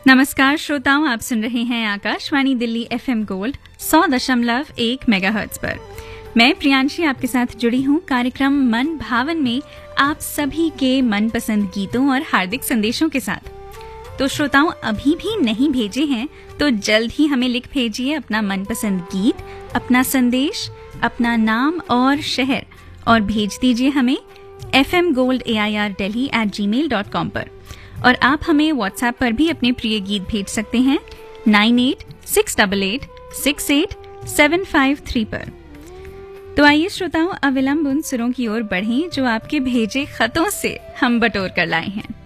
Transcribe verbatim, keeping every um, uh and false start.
नमस्कार श्रोताओं, आप सुन रहे हैं आकाशवाणी दिल्ली एफएम गोल्ड सौ दशमलव एक मेगाहर्ट्ज पर। मैं प्रियांशी आपके साथ जुड़ी हूँ कार्यक्रम मन भावन में आप सभी के मनपसंद गीतों और हार्दिक संदेशों के साथ। तो श्रोताओं, अभी भी नहीं भेजे हैं तो जल्द ही हमें लिख भेजिए अपना मनपसंद गीत, अपना संदेश, अपना नाम और शहर, और भेज दीजिए हमें F M gold A I R Delhi eight ji mail dot com पर। और आप हमें व्हाट्सएप पर भी अपने प्रिय गीत भेज सकते हैं nine eight six eight eight six eight seven five three पर। तो आइए श्रोताओं, अविलंब उन सुरों की ओर बढ़ें जो आपके भेजे खतों से हम बटोर कर लाए हैं।